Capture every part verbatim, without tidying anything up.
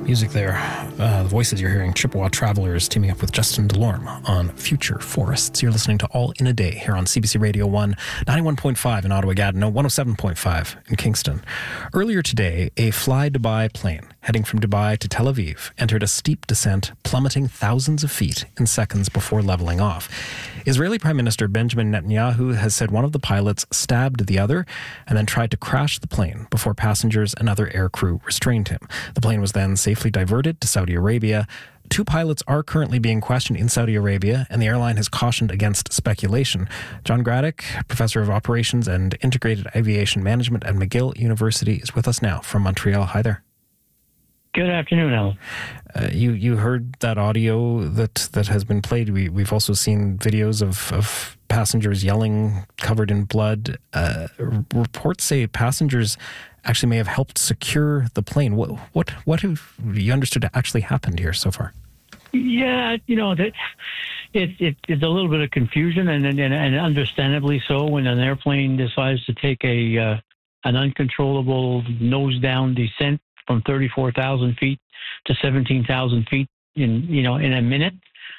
Music there. Uh, the voices you're hearing, Chippewa Travelers teaming up with Justin DeLorme on Future Forests. You're listening to All in a Day here on C B C Radio one, ninety-one point five in Ottawa-Gatineau, one oh seven point five in Kingston. Earlier today, a fly-Dubai plane heading from Dubai to Tel Aviv entered a steep descent, plummeting thousands of feet in seconds before leveling off. Israeli Prime Minister Benjamin Netanyahu has said one of the pilots stabbed the other and then tried to crash the plane before passengers and other aircrew restrained him. The plane was then safely diverted to Saudi Arabia. Two pilots are currently being questioned in Saudi Arabia, and the airline has cautioned against speculation. John Graddick, Professor of Operations and Integrated Aviation Management at McGill University, is with us now from Montreal. Hi there. Good afternoon, Al. Uh, you you heard that audio that, that has been played. We, we've also seen videos of, of passengers yelling, covered in blood. Uh, reports say passengers actually may have helped secure the plane. What what what have you understood actually happened here so far? Yeah, you know, that it, it, it's a little bit of confusion, and, and and understandably so, when an airplane decides to take a uh, an uncontrollable nose-down descent from thirty-four thousand feet to seventeen thousand feet in, you know, in a minute.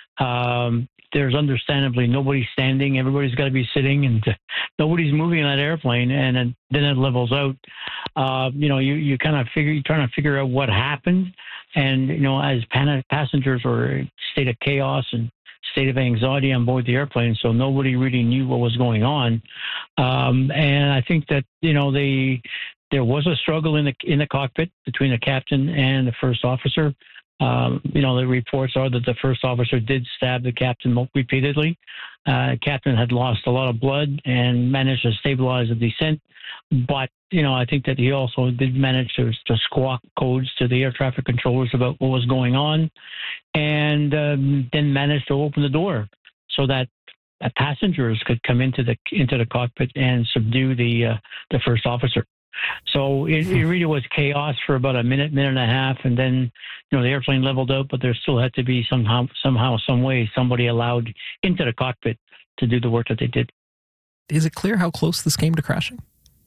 Um, there's understandably nobody standing. Everybody's got to be sitting, and uh, nobody's moving in that airplane. And then, then it levels out. Uh, you know, you, you kind of figure, you're trying to figure out what happened. And, you know, as pan- passengers were in a state of chaos and state of anxiety on board the airplane, so nobody really knew what was going on. Um, and I think that, you know, they, there was a struggle in the in the cockpit between the captain and the first officer. Um, you know, the reports are that the first officer did stab the captain repeatedly. Uh, captain had lost a lot of blood and managed to stabilize the descent. But, you know, I think that he also did manage to, to squawk codes to the air traffic controllers about what was going on, and um, then managed to open the door so that uh, passengers could come into the into the cockpit and subdue the uh, the first officer. So it, it really was chaos for about a minute, minute and a half, and then, you know, the airplane leveled out, but there still had to be somehow, somehow, some way, somebody allowed into the cockpit to do the work that they did. Is it clear how close this came to crashing?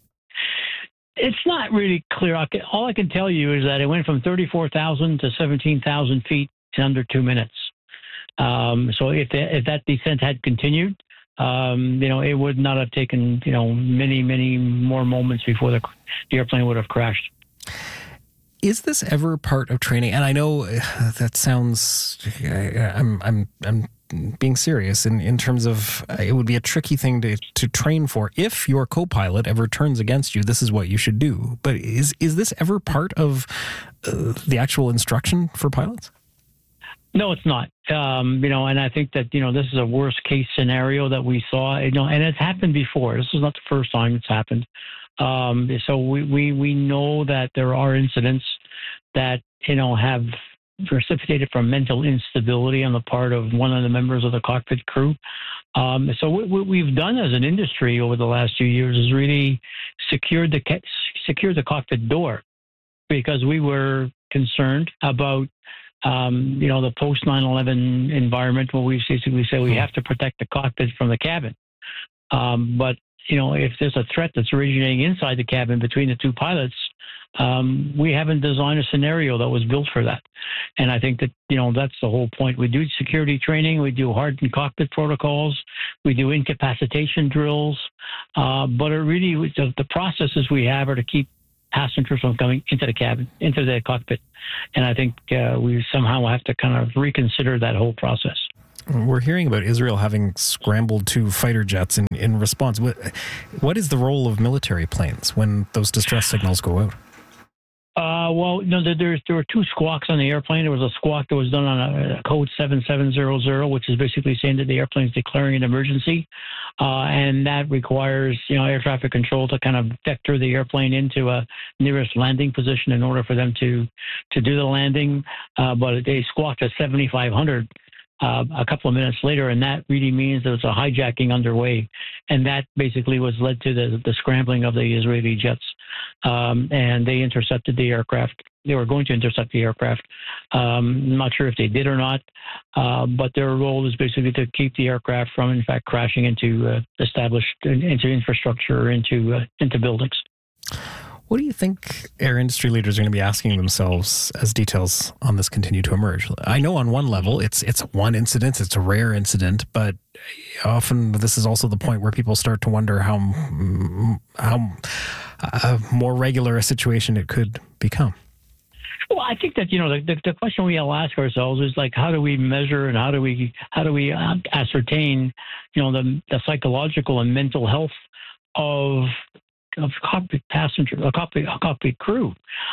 It's not really clear. I can, all I can tell you is that it went from thirty-four thousand to seventeen thousand feet in under two minutes. Um, so if, the, if that descent had continued, Um, you know, it would not have taken, you know, many, many more moments before the, the airplane would have crashed. Is this ever part of training? And I know uh, that sounds, I, I'm, I'm, I'm being serious in, in terms of uh, it would be a tricky thing to, to train for. If your co-pilot ever turns against you, this is what you should do. But is, is this ever part of uh, the actual instruction for pilots? No, it's not. Um, you know, and I think that, you know, this is a worst case scenario that we saw, you know, and it's happened before. This is not the first time it's happened. Um, so we, we, we know that there are incidents that, you know, have precipitated from mental instability on the part of one of the members of the cockpit crew. Um, so what, what we've done as an industry over the last few years is really secured the, secured the cockpit door, because we were concerned about Um, you know, the post nine eleven environment, where we basically say we have to protect the cockpit from the cabin. Um, but, you know, if there's a threat that's originating inside the cabin between the two pilots, um, we haven't designed a scenario that was built for that. And I think that, you know, that's the whole point. We do security training. We do hardened cockpit protocols. We do incapacitation drills. Uh, but it really, the, the processes we have are to keep passengers from coming into the cabin, into the cockpit. And I think uh, we somehow have to kind of reconsider that whole process. We're hearing about Israel having scrambled two fighter jets in, in response. What, what is the role of military planes when those distress signals go out? Uh, well, no, there, there were two squawks on the airplane. There was a squawk that was done on a, a code seven seven zero zero, which is basically saying that the airplane is declaring an emergency. Uh, and that requires, you know, air traffic control to kind of vector the airplane into a nearest landing position in order for them to, to do the landing. Uh, but they squawked at seventy-five hundred. Uh, a couple of minutes later, and that really means there's a hijacking underway, and that basically was led to the, the scrambling of the Israeli jets, um, and they intercepted the aircraft. They were going to intercept the aircraft. Um, I'm not sure if they did or not, uh, but their role is basically to keep the aircraft from, in fact, crashing into uh, established into infrastructure or into uh, into buildings. What do you think air industry leaders are going to be asking themselves as details on this continue to emerge? I know on one level it's it's one incident, it's a rare incident, but often this is also the point where people start to wonder how how uh, more regular a situation it could become. Well, I think that, you know, the, the, the question we all ask ourselves is like, how do we measure and how do we how do we ascertain, you know, the, the psychological and mental health of of cockpit passenger, a cockpit, a cockpit crew,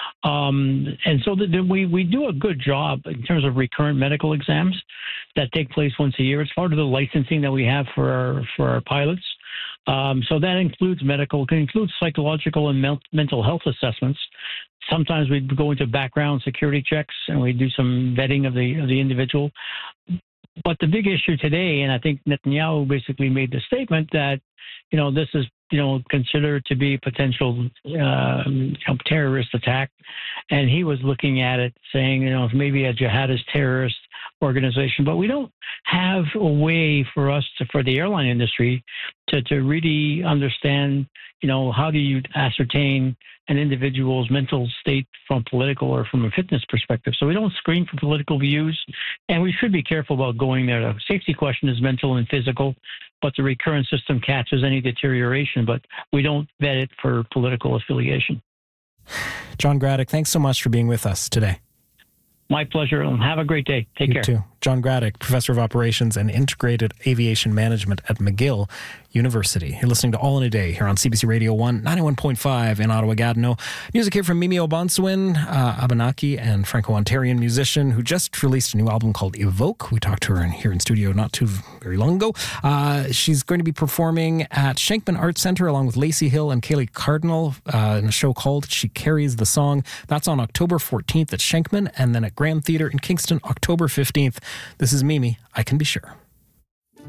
um, and so that we we do a good job in terms of recurrent medical exams that take place once a year. It's part of the licensing that we have for our for our pilots. Um, so that includes medical, it includes psychological and mel- mental health assessments. Sometimes we go into background security checks and we do some vetting of the of the individual. But the big issue today, and I think Netanyahu basically made the statement that, you know, this is, you know, considered to be potential uh, terrorist attack. And he was looking at it saying, you know, maybe a jihadist terrorist organization. But we don't have a way for us to, for the airline industry to, to really understand, you know, how do you ascertain an individual's mental state from political or from a fitness perspective. So we don't screen for political views, and we should be careful about going there. The safety question is mental and physical, but the recurrent system catches any deterioration, but we don't vet it for political affiliation. John Graddick, thanks so much for being with us today. My pleasure. Have a great day. Take you care. Too. John Graddick, Professor of Operations and Integrated Aviation Management at McGill University. You're listening to All in a Day here on C B C Radio one, ninety-one point five in Ottawa-Gatineau. Music here from Mimi Obanswin, uh, Abenaki, and Franco-Ontarian musician who just released a new album called Evoke. We talked to her in, here in studio not too very long ago. Uh, she's going to be performing at Shenkman Arts Centre along with Lacey Hill and Kaylee Cardinal uh, in a show called She Carries the Song. That's on October fourteenth at Shenkman, and then at Grand Theatre in Kingston, October fifteenth. This is Mimi, I Can Be Sure.